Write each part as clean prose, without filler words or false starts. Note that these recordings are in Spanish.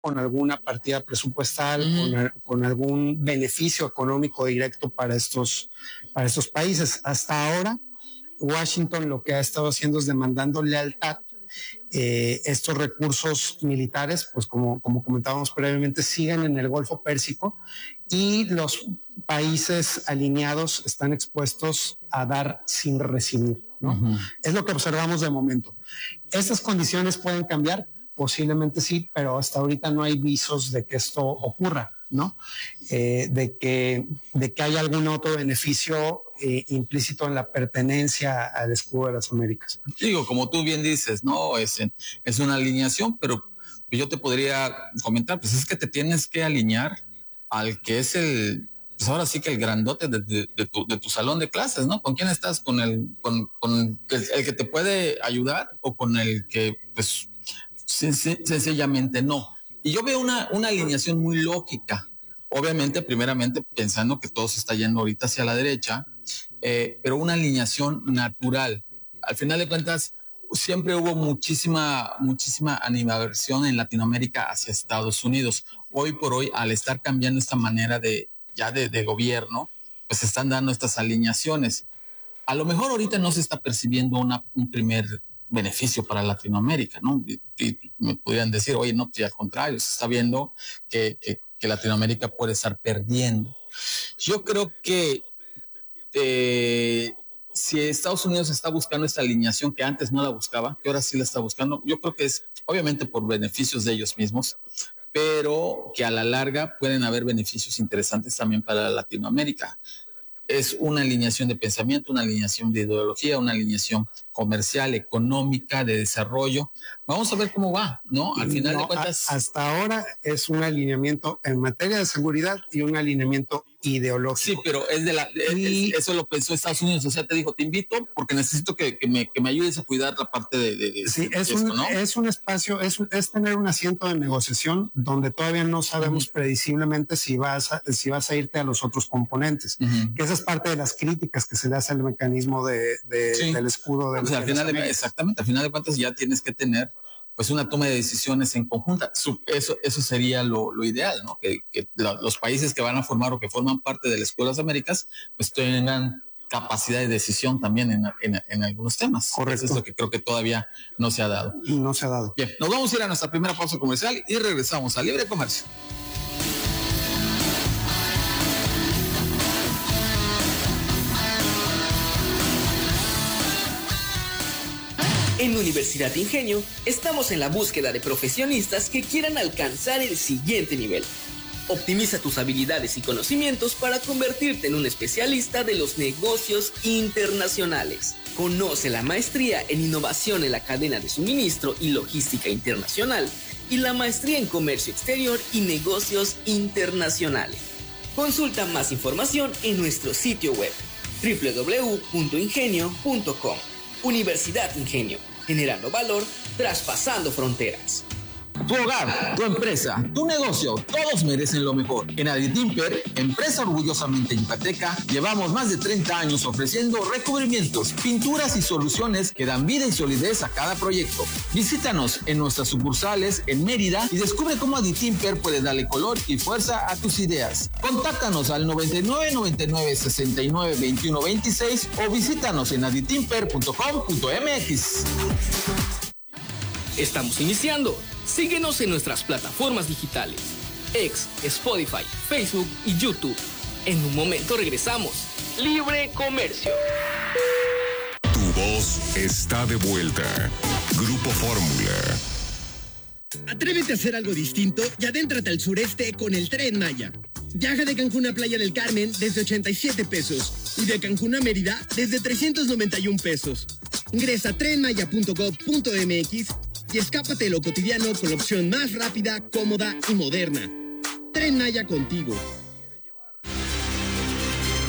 con alguna partida presupuestal, con algún beneficio económico directo para estos países. Hasta ahora, Washington lo que ha estado haciendo es demandando lealtad. Estos recursos militares, pues como comentábamos previamente, siguen en el Golfo Pérsico y los países alineados están expuestos a dar sin recibir, ¿no? Es lo que observamos de momento. ¿Estas condiciones pueden cambiar? Posiblemente sí, pero hasta ahorita no hay visos de que esto ocurra, ¿no? De que haya algún otro beneficio implícito en la pertenencia al escudo de las Américas. Digo, como tú bien dices, ¿no? Es una alineación, pero yo te podría comentar, pues es que te tienes que alinear al que es pues ahora sí que el grandote de tu salón de clases, ¿no? ¿Con quién estás? ¿Con el que te puede ayudar o con el que, pues, sencillamente no? Y yo veo una alineación muy lógica. Obviamente, primeramente, pensando que todo se está yendo ahorita hacia la derecha, pero una alineación natural. Al final de cuentas, siempre hubo muchísima animadversión en Latinoamérica hacia Estados Unidos. Hoy por hoy, al estar cambiando esta manera de gobierno, pues se están dando estas alineaciones. A lo mejor ahorita no se está percibiendo un primer beneficio para Latinoamérica, ¿no? Y me podrían decir, oye, no, pues al contrario, se está viendo que Latinoamérica puede estar perdiendo. Yo creo que si Estados Unidos está buscando esta alineación que antes no la buscaba, que ahora sí la está buscando, yo creo que es obviamente por beneficios de ellos mismos, pero que a la larga pueden haber beneficios interesantes también para Latinoamérica. Es una alineación de pensamiento, una alineación de ideología, una alineación comercial, económica, de desarrollo. Vamos a ver cómo va, ¿no? Al final de cuentas. Hasta ahora es un alineamiento en materia de seguridad y un alineamiento ideológico. Sí, pero eso lo pensó Estados Unidos. O sea, te dijo, te invito porque necesito que me ayudes a cuidar la parte de sí, es un espacio, es tener un asiento de negociación donde todavía no sabemos prediciblemente si vas a irte a los otros componentes, que esa es parte de las críticas que se le hace al mecanismo del escudo de exactamente, al final de cuentas ya tienes que tener pues una toma de decisiones en conjunta. Eso sería lo ideal, ¿no? Que los países que van a formar o que forman parte de la Escuela de las Américas pues tengan capacidad de decisión también en algunos temas. Correcto. Eso es lo que creo que todavía no se ha dado. No se ha dado. Bien, nos vamos a ir a nuestra primera pausa comercial y regresamos a Libre Comercio. En Universidad Ingenio estamos en la búsqueda de profesionistas que quieran alcanzar el siguiente nivel. Optimiza tus habilidades y conocimientos para convertirte en un especialista de los negocios internacionales. Conoce la maestría en innovación en la cadena de suministro y logística internacional y la maestría en comercio exterior y negocios internacionales. Consulta más información en nuestro sitio web www.ingenio.com. Universidad Ingenio, generando valor, traspasando fronteras. Tu hogar, tu empresa, tu negocio, todos merecen lo mejor. En Aditimper, empresa orgullosamente yucateca, llevamos más de 30 años ofreciendo recubrimientos, pinturas y soluciones que dan vida y solidez a cada proyecto. Visítanos en nuestras sucursales en Mérida y descubre cómo Aditimper puede darle color y fuerza a tus ideas. Contáctanos al 99 99 69 21 26 o visítanos en aditimper.com.mx. Estamos iniciando. Síguenos en nuestras plataformas digitales, X, Spotify, Facebook y YouTube. En un momento regresamos. Libre Comercio. Tu voz está de vuelta. Grupo Fórmula. Atrévete a hacer algo distinto y adéntrate al sureste con el Tren Maya. Viaja de Cancún a Playa del Carmen desde 87 pesos y de Cancún a Mérida desde 391 pesos. Ingresa a trenmaya.gov.mx y escápate de lo cotidiano con la opción más rápida, cómoda y moderna. Tren Maya contigo.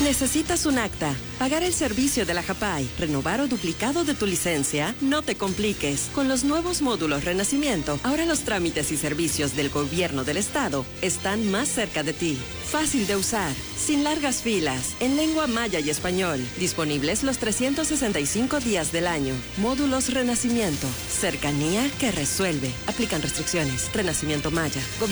¿Necesitas un acta? ¿Pagar el servicio de la JAPAI? ¿Renovar o duplicado de tu licencia? No te compliques. Con los nuevos módulos Renacimiento, ahora los trámites y servicios del gobierno del estado están más cerca de ti. Fácil de usar, sin largas filas, en lengua maya y español. Disponibles los 365 días del año. Módulos Renacimiento. Cercanía que resuelve. Aplican restricciones. Renacimiento Maya.